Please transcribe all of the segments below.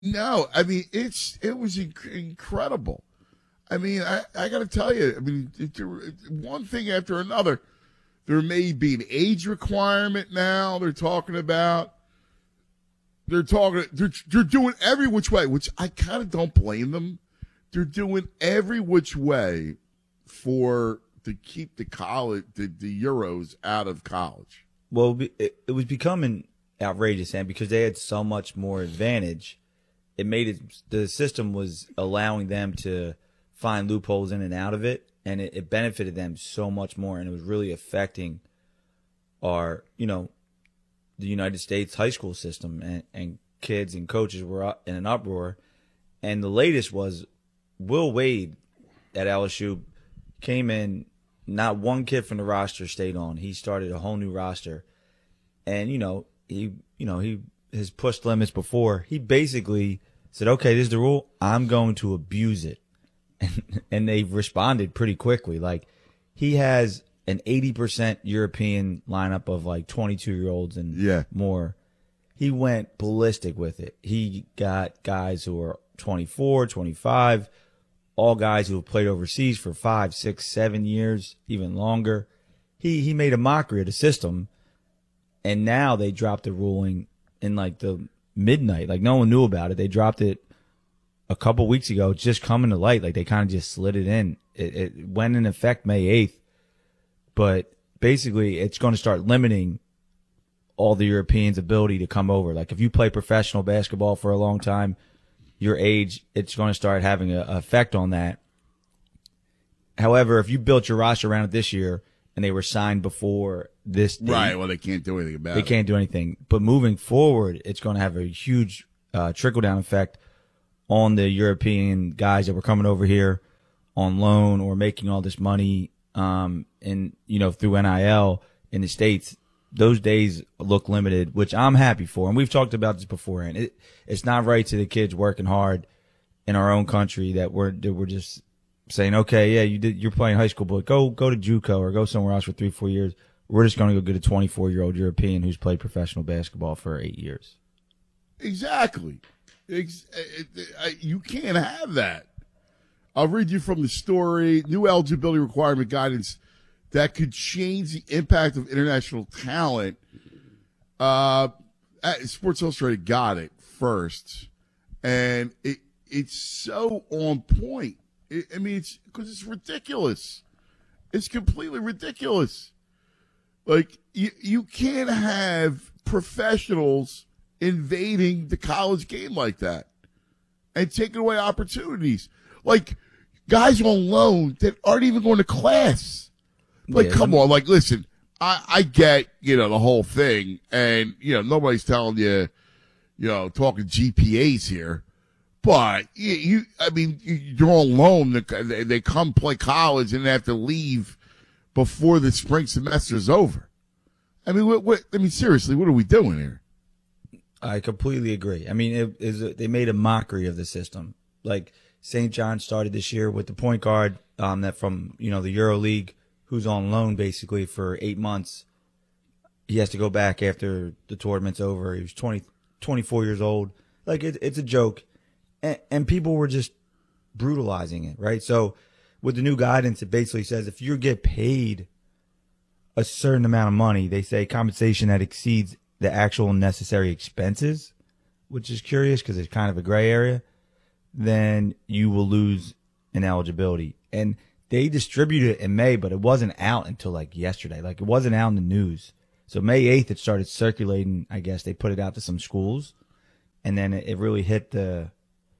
No, I mean it was incredible. I mean, I got to tell you, I mean, one thing after another. There may be an age requirement now. They're talking about. They're doing every which way, which I kind of don't blame them. They're doing every which way to keep the Euros out of college. Well, it was becoming outrageous, and because they had so much more advantage, it made it. The system was allowing them to find loopholes in and out of it, and it benefited them so much more, and it was really affecting our, the United States high school system, and kids and coaches were in an uproar. And the latest was Will Wade at LSU came in. Not one kid from the roster stayed on. He started a whole new roster, and he has pushed limits before. He basically said, "Okay, this is the rule. I'm going to abuse it," and they've responded pretty quickly. Like, he has an 80% European lineup of like 22-year-olds and more. He went ballistic with it. He got guys who are 24, 25. All guys who have played overseas for 5, 6, 7 years, even longer. He made a mockery of the system, and now they dropped the ruling in like the midnight. Like, no one knew about it. They dropped it a couple weeks ago, just coming to light. Like, they kind of just slid it in. It went in effect May 8th, but basically it's going to start limiting all the Europeans' ability to come over. Like, if you play professional basketball for a long time, your age, it's going to start having an effect on that. However, if you built your roster around it this year and they were signed before this date, right, well, they can't do anything about it. They can't do anything. But moving forward, it's going to have a huge trickle-down effect on the European guys that were coming over here on loan or making all this money through NIL in the States. Those days look limited, which I'm happy for. And we've talked about this beforehand. It's not right to the kids working hard in our own country that we're just saying, okay, yeah, you're playing high school, but go to JUCO or go somewhere else for 3-4 years. We're just going to go get a 24-year-old European who's played professional basketball for 8 years. Exactly. You can't have that. I'll read you from the story. New eligibility requirement guidance that could change the impact of international talent. Sports Illustrated got it first, and it's so on point. It's because it's ridiculous. It's completely ridiculous. Like, you can't have professionals invading the college game like that and taking away opportunities. Like, guys on loan that aren't even going to class. Like, come on. Like, listen, I get, the whole thing. And, nobody's telling you, talking GPAs here. But, you're on loan. They come play college and they have to leave before the spring semester is over. Seriously, what are we doing here? I completely agree. They made a mockery of the system. Like, St. John started this year with the point guard that from, the EuroLeague, who's on loan basically for 8 months. He has to go back after the tournament's over. He was 24 years old. Like, it's a joke. And people were just brutalizing it, right? So with the new guidance, it basically says if you get paid a certain amount of money, they say compensation that exceeds the actual necessary expenses, which is curious because it's kind of a gray area, then you will lose an eligibility. And they distributed it in May, but it wasn't out until like yesterday. Like, it wasn't out in the news. So May 8th, it started circulating. I guess they put it out to some schools, and then it really hit the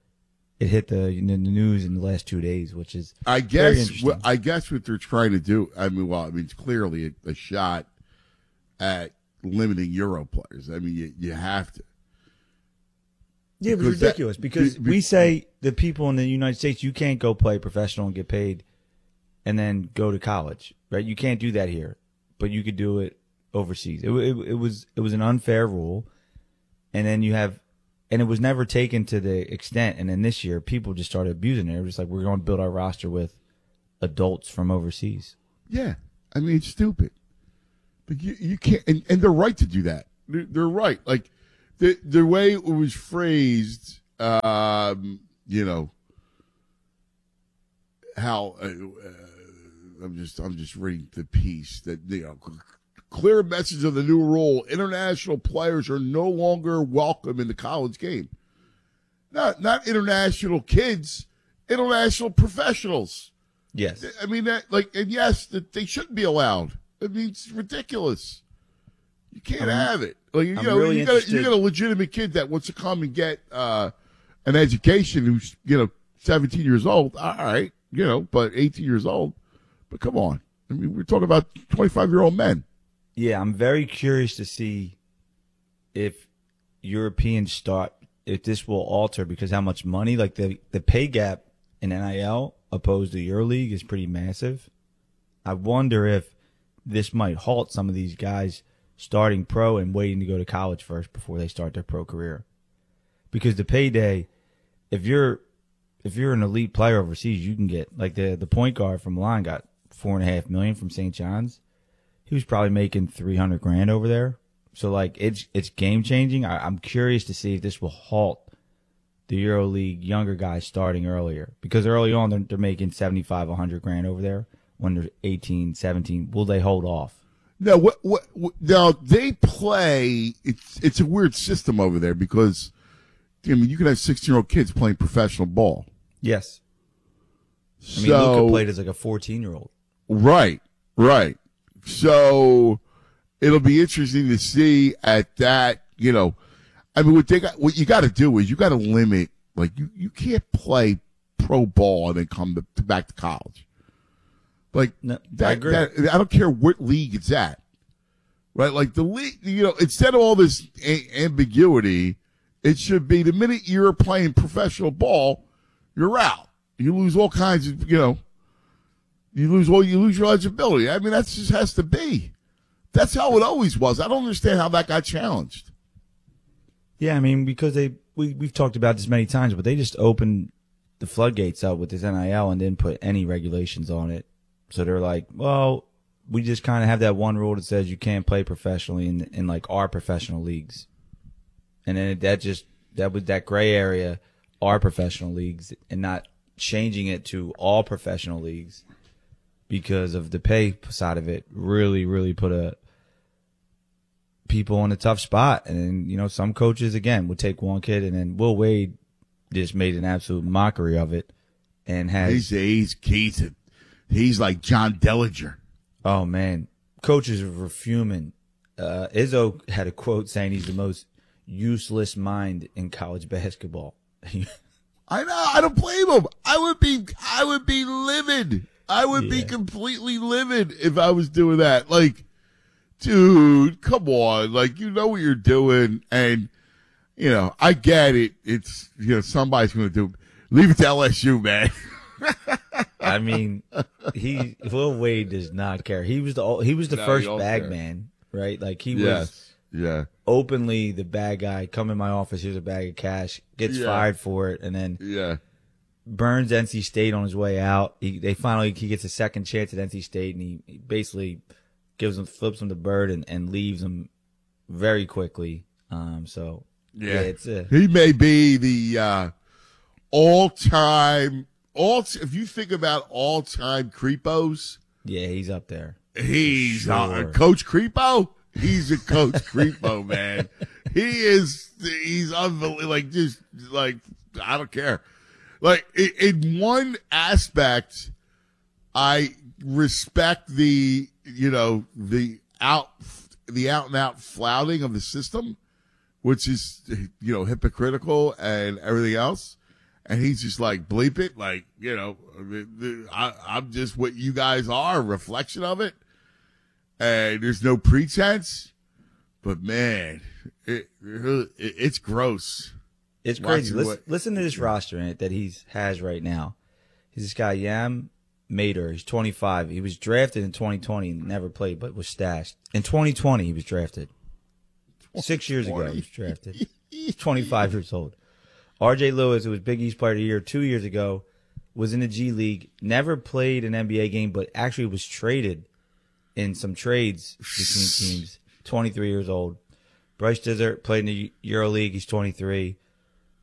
news in the last 2 days, which is I guess what they're trying to do. It's clearly a shot at limiting Euro players. You have to. Yeah, it was ridiculous because we say the people in the United States, you can't go play professional and get paid and then go to college, right? You can't do that here, but you could do it overseas. It was an unfair rule, and then and it was never taken to the extent. And then this year, people just started abusing it. It was just like, we're going to build our roster with adults from overseas. Yeah, it's stupid. But you can't, and they're right to do that. They're right. Like the way it was phrased, you know, how I'm just reading the piece that, you know, clear message of the new rule: international players are no longer welcome in the college game. Not international kids, international professionals. Yes. I mean, and yes, that they shouldn't be allowed. I mean, it's ridiculous. You can't have it. Like, you know, really you got a legitimate kid that wants to come and get an education who's, you know, 17 years old. All right, you know, but 18 years old. But come on. I mean, we're talking about 25-year-old men. Yeah, I'm very curious to see if Europeans start, if this will alter, because how much money, like the pay gap in NIL opposed to EuroLeague is pretty massive. I wonder if this might halt some of these guys starting pro and waiting to go to college first before they start their pro career. Because the payday, if you're an elite player overseas, you can get, like the point guard from Milan got $4.5 million from St. John's. He was probably making $300,000 over there. So like it's game changing. I'm curious to see if this will halt the EuroLeague younger guys starting earlier, because early on they're making $75,000-$100,000 over there when they're 18, 17. Will they hold off? No, now they play. It's a weird system over there because, I mean, you can have 16-year-old kids playing professional ball. Yes. I mean, Luka played as like a 14-year-old. Right. So it'll be interesting to see at that, you know, I mean, what you got to do is you got to limit, like, you can't play pro ball and then come back to college. Like, no, I agree. I don't care what league it's at, right? Like the league, you know, instead of all this ambiguity, it should be the minute you're playing professional ball, you're out. You lose all kinds of, you know, you lose your eligibility. I mean, that just has to be. That's how it always was. I don't understand how that got challenged. Yeah, I mean, because we've talked about this many times, but they just opened the floodgates up with this NIL and didn't put any regulations on it. So they're like, well, we just kind of have that one rule that says you can't play professionally in like our professional leagues. And then that was that gray area, our professional leagues, and not changing it to all professional leagues because of the pay side of it really, really put people in a tough spot. And then, you know, some coaches, again, would take one kid, and then Will Wade just made an absolute mockery of it and has. He's like John Dellinger. Oh, man. Coaches were fuming. Izzo had a quote saying he's the most useless mind in college basketball. I know. I don't blame him. I would be livid. I would be completely livid if I was doing that. Like, dude, come on. Like, you know what you're doing. And, you know, I get it. It's, you know, somebody's going to leave it to LSU, man. I mean, Will Wade does not care. He was the first bag man, right? Like he was openly the bad guy. Come in my office, here's a bag of cash. Gets fired for it, and then burns NC State on his way out. He gets a second chance at NC State, and he basically flips him the bird and leaves him very quickly. He may be the all-time. If you think about all-time creepos, he's up there. He's Coach Creepo. He's a Coach Creepo, man. He's unbelievable. Like, just like, I don't care. Like, in one aspect, I respect the out and out flouting of the system, which is, you know, hypocritical and everything else. And he's just like, bleep it. Like, you know, I'm just what you guys are, a reflection of it. And there's no pretense. But, man, it's gross. It's crazy. Listen to this roster that he has right now. He's this guy, Yam Mater. He's 25. He was drafted in 2020 and never played, but was stashed. In 2020, he was drafted. 6 years ago, he was drafted. He's 25 years old. R.J. Lewis, who was Big East Player of the Year 2 years ago, was in the G League, never played an NBA game, but actually was traded in some trades between teams. 23 years old. Bryce Dessert played in the EuroLeague. He's 23.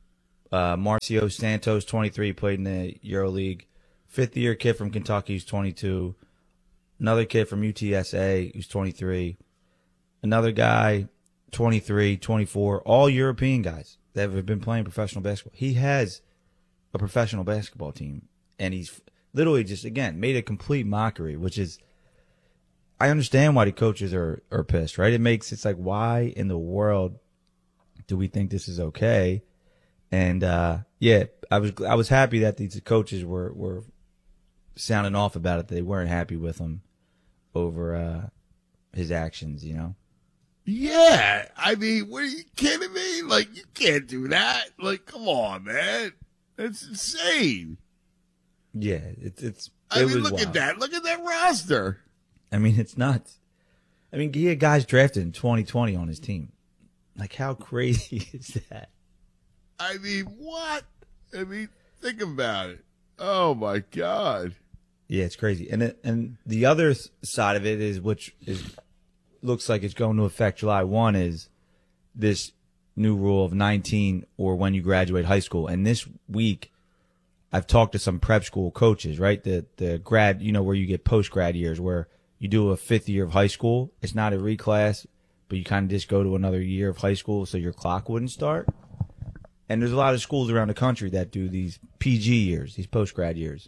Marcio Santos, 23, played in the EuroLeague. Fifth-year kid from Kentucky who's 22. Another kid from UTSA who's 23. Another guy, 23, 24. All European guys that have been playing professional basketball. He has a professional basketball team, and he's literally just, again, made a complete mockery, which is, I understand why the coaches are pissed, right? It's like, why in the world do we think this is okay? And yeah, I was happy that these coaches were sounding off about it. They weren't happy with him over his actions, you know? Yeah. I mean, what, are you kidding me? Like, you can't do that. Like, come on, man. That's insane. Yeah, it's. I mean, was look wild. at that. Look at that roster. I mean, it's nuts. I mean, he had guys drafted in 2020 on his team. Like, how crazy is that? I mean, what? I mean, think about it. Oh my God. Yeah, it's crazy. And the other side of it is, which looks like it's going to affect July 1, is this new rule of 19 or when you graduate high school. And this week, I've talked to some prep school coaches, right? The grad, you know, where you get post grad years, where you do a fifth year of high school. It's not a reclass, but you kind of just go to another year of high school so your clock wouldn't start. And there's a lot of schools around the country that do these PG years, these post grad years.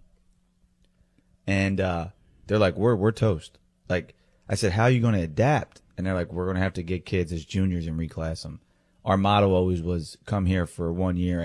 And they're like, we're toast. Like, I said, how are you going to adapt? And they're like, we're going to have to get kids as juniors and reclass them. Our motto always was, come here for 1 year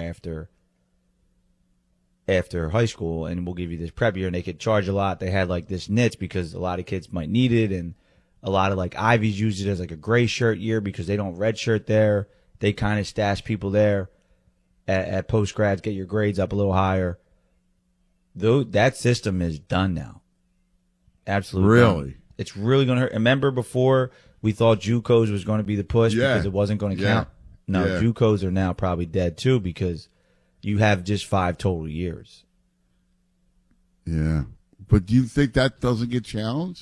after high school, and we'll give you this prep year. And they could charge a lot. They had like this niche because a lot of kids might need it, and a lot of like Ivies use it as like a gray shirt year because they don't redshirt there. They kind of stash people there at post grads, get your grades up a little higher. Though that system is done now. Absolutely. Really? Done. It's really going to hurt. Remember before we thought JUCOs was going to be the push because it wasn't going to count? No, JUCOs are now probably dead too because you have just 5 total years. Yeah. But do you think that doesn't get challenged?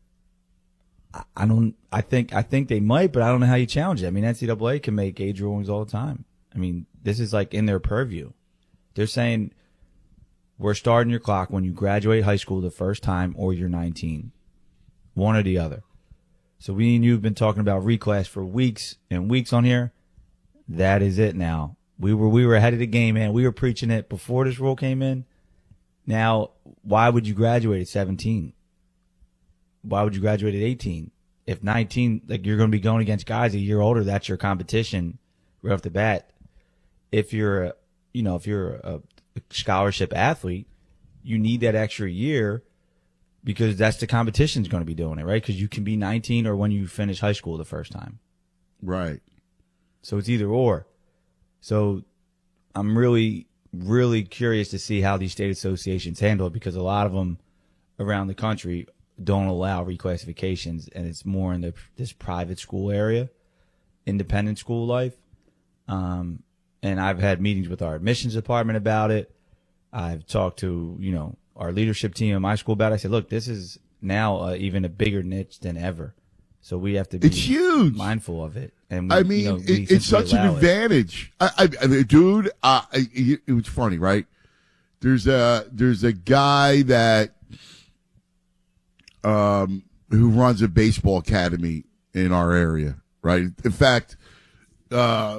I think they might, but I don't know how you challenge it. I mean, NCAA can make age rulings all the time. I mean, this is like in their purview. They're saying we're starting your clock when you graduate high school the first time or you're 19. One or the other. So we and you have been talking about reclass for weeks and weeks on here. That is it now. We were ahead of the game, man. We were preaching it before this rule came in. Now, why would you graduate at 17? Why would you graduate at 18? If 19, like you're going to be going against guys a year older, that's your competition right off the bat. If you're a scholarship athlete, you need that extra year because that's the competition's going to be doing it, right? Because you can be 19 or when you finish high school the first time. Right. So it's either or. So I'm really, really curious to see how these state associations handle it because a lot of them around the country don't allow reclassifications, and it's more in this private school area, independent school life. And I've had meetings with our admissions department about it. I've talked to, our leadership team in my school about it. I said, look, this is now even a bigger niche than ever. So we have to be it's huge. mindful of it. And it's such an advantage. Dude, it was funny, right? There's a guy that who runs a baseball academy in our area, right? In fact, the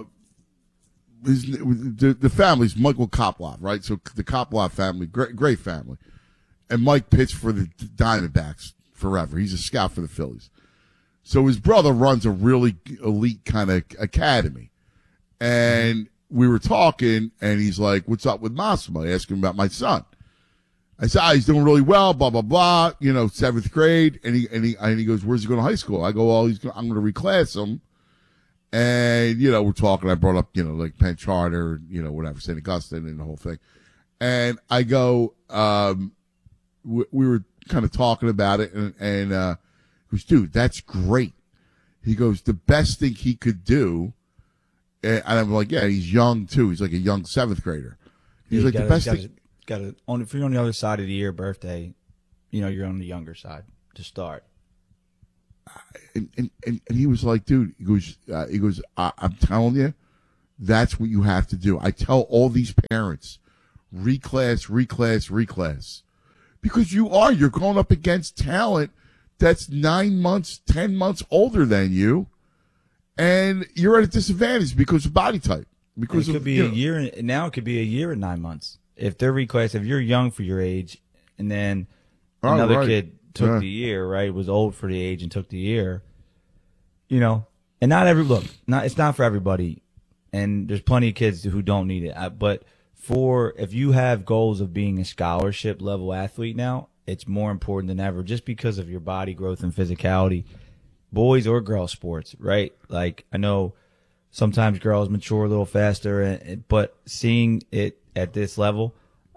family's Michael Koploff, right? So the Koploff family, great family. And Mike pitched for the Diamondbacks forever. He's a scout for the Phillies. So his brother runs a really elite kind of academy. And we were talking, and he's like, what's up with Massimo? I asked him about my son. I said, he's doing really well, blah, blah, blah, 7th grade. And he goes, where's he going to high school? I go, I'm going to reclass him. And, we're talking, I brought up, like Penn Charter, whatever, St. Augustine and the whole thing. And I go, we were kind of talking about it, and he goes, dude, that's great. He goes, the best thing he could do, and I'm like, yeah, he's young too. He's like a young 7th grader. He's like, the best thing. If you're on the other side of the year birthday, you're on the younger side to start. And he was like, dude, he goes, I'm telling you, that's what you have to do. I tell all these parents, reclass, reclass, reclass. Because you're going up against talent that's 9 months, 10 months older than you, and you're at a disadvantage because of body type. Because it could be a year. Now it could be a year and 9 months. If they're reclassed, if you're young for your age, and then another kid took the year, right, was old for the age and took the year, you know, and it's not for everybody. And there's plenty of kids who don't need it. But if you have goals of being a scholarship level athlete now, it's more important than ever just because of your body growth and physicality, boys or girls sports, right? Like, I know sometimes girls mature a little faster, but seeing it at this level,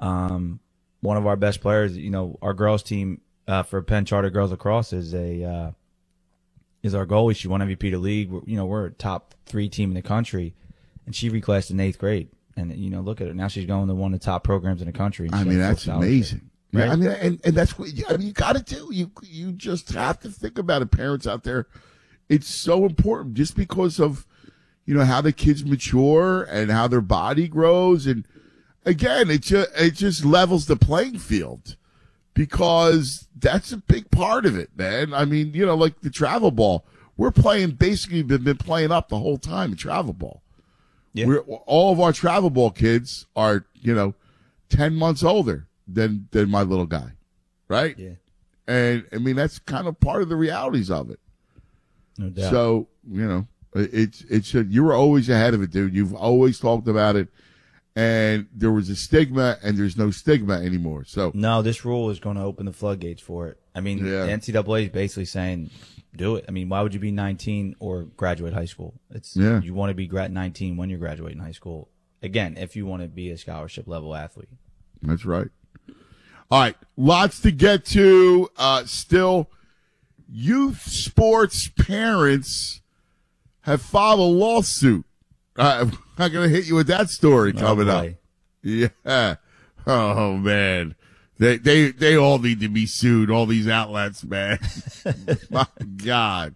one of our best players, you know, our girls team for Penn Charter Girls Lacrosse is our goalie. She won MVP of the league. We're a top 3 team in the country, and she reclassed in 8th grade. And, you know, look at her. Now she's going to one of the top programs in the country. I mean, that's amazing. Right? Yeah, I mean, and that's what you got to do. You just have to think about it, parents out there. It's so important just because of, you know, how the kids mature and how their body grows. And again, it just levels the playing field because that's a big part of it, man. I mean, you know, like the travel ball, we're been playing up the whole time in travel ball. Yeah. All of our travel ball kids are, you know, 10 months older than my little guy, right? Yeah. And I mean, that's kind of part of the realities of it. No doubt. So, you know, you were always ahead of it, dude. You've always talked about it, and there was a stigma, and there's no stigma anymore. So no, this rule is going to open the floodgates for it. I mean, the NCAA is basically saying, do it. I mean, why would you be 19 or graduate high school? You want to be 19 when you're graduating high school. Again, if you want to be a scholarship level athlete. That's right. All right, lots to get to. Still, youth sports parents have filed a lawsuit. I'm not going to hit you with that story coming up. Yeah. Oh, man. They all need to be sued, all these outlets, man. My God.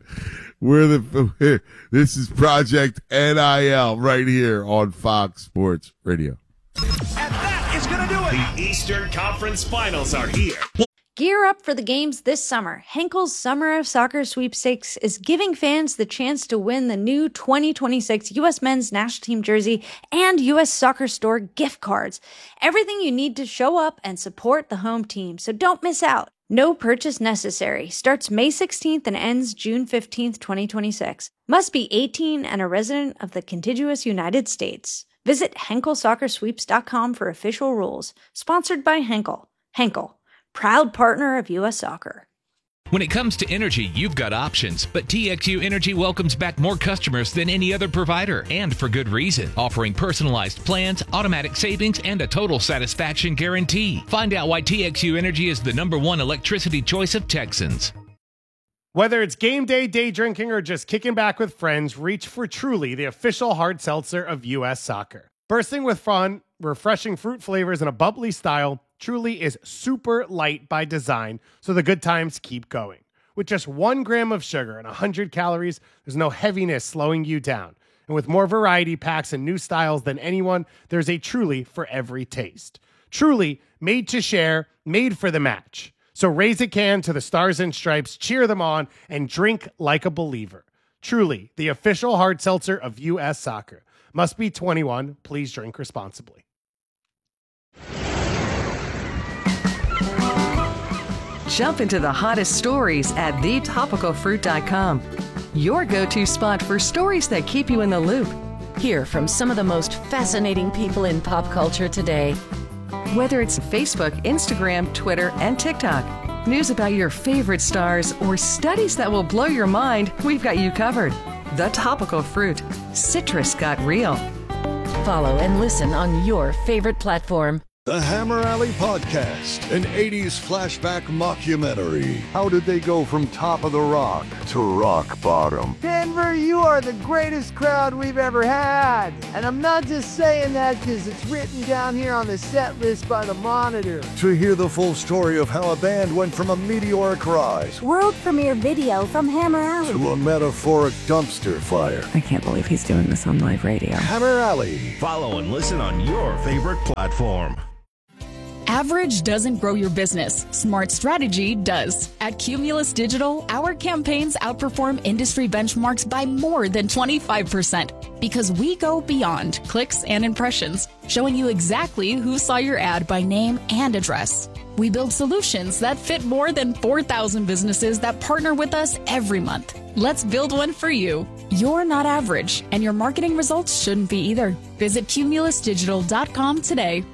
This is Project NIL right here on Fox Sports Radio. And that is going to do it. The Eastern Conference Finals are here. Gear up for the games this summer. Henkel's Summer of Soccer Sweepstakes is giving fans the chance to win the new 2026 U.S. Men's National Team jersey and U.S. Soccer Store gift cards. Everything you need to show up and support the home team, so don't miss out. No purchase necessary. Starts May 16th and ends June 15th, 2026. Must be 18 and a resident of the contiguous United States. Visit HenkelSoccerSweeps.com for official rules. Sponsored by Henkel. Henkel, proud partner of U.S. Soccer. When it comes to energy, you've got options, but TXU Energy welcomes back more customers than any other provider, and for good reason. Offering personalized plans, automatic savings, and a total satisfaction guarantee. Find out why TXU Energy is the #1 electricity choice of Texans. Whether it's game day, day drinking, or just kicking back with friends, reach for Truly, the official hard seltzer of U.S. Soccer. Bursting with fun, refreshing fruit flavors, and a bubbly style, Truly is super light by design, so the good times keep going. With just 1 gram of sugar and 100 calories, there's no heaviness slowing you down. And with more variety packs and new styles than anyone, there's a Truly for every taste. Truly, made to share, made for the match. So raise a can to the Stars and Stripes, cheer them on, and drink like a believer. Truly, the official hard seltzer of U.S. Soccer. Must be 21. Please drink responsibly. Jump into the hottest stories at thetopicalfruit.com. Your go-to spot for stories that keep you in the loop. Hear from some of the most fascinating people in pop culture today. Whether it's Facebook, Instagram, Twitter, and TikTok. News about your favorite stars or studies that will blow your mind, we've got you covered. The Topical Fruit. Citrus got real. Follow and listen on your favorite platform. The Hammer Alley Podcast, an 80s flashback mockumentary. How did they go from top of the rock to rock bottom? Denver, you are the greatest crowd we've ever had. And I'm not just saying that because it's written down here on the set list by the Monitor. To hear the full story of how a band went from a meteoric rise, world premiere video from Hammer Alley, to a metaphoric dumpster fire. I can't believe he's doing this on live radio. Hammer Alley. Follow and listen on your favorite platform. Average doesn't grow your business. Smart strategy does. At Cumulus Digital, our campaigns outperform industry benchmarks by more than 25% because we go beyond clicks and impressions, showing you exactly who saw your ad by name and address. We build solutions that fit more than 4,000 businesses that partner with us every month. Let's build one for you. You're not average, and your marketing results shouldn't be either. Visit cumulusdigital.com today.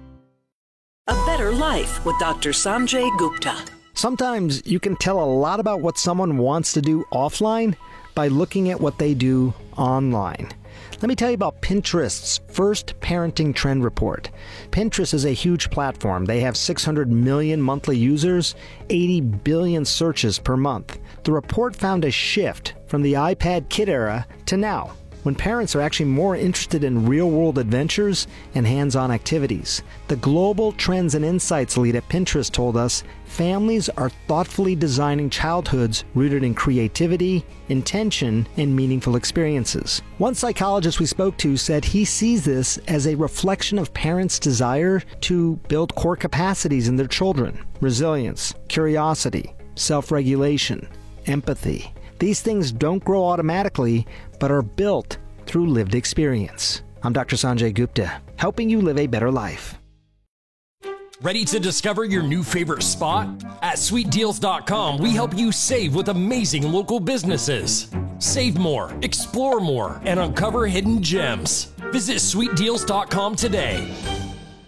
A Better Life with Dr. Sanjay Gupta. Sometimes you can tell a lot about what someone wants to do offline by looking at what they do online. Let me tell you about Pinterest's first parenting trend report. Pinterest is a huge platform. They have 600 million monthly users, 80 billion searches per month. The report found a shift from the iPad kid era to now, when parents are actually more interested in real-world adventures and hands-on activities. The Global Trends and Insights lead at Pinterest told us families are thoughtfully designing childhoods rooted in creativity, intention, and meaningful experiences. One psychologist we spoke to said he sees this as a reflection of parents' desire to build core capacities in their children: resilience, curiosity, self-regulation, empathy. These things don't grow automatically, but are built through lived experience. I'm Dr. Sanjay Gupta, helping you live a better life. Ready to discover your new favorite spot? At sweetdeals.com, we help you save with amazing local businesses. Save more, explore more, and uncover hidden gems. Visit sweetdeals.com today.